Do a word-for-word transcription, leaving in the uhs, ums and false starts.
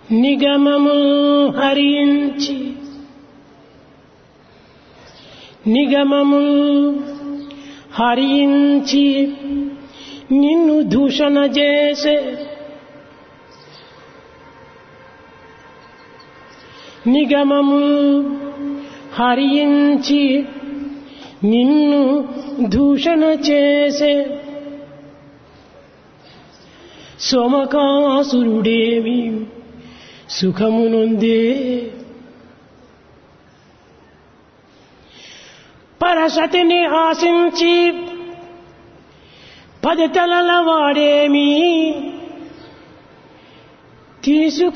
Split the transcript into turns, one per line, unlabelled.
నిగమము హరించి నిగమము హరించి నిన్ను దూషణ చేసే నిగమము హరించి నిన్ను దూషణ చేసే సోమకాసురుడేమి సుఖమునుందే పరసతిని ఆశించి పది తలల వాడేమి తీసుకు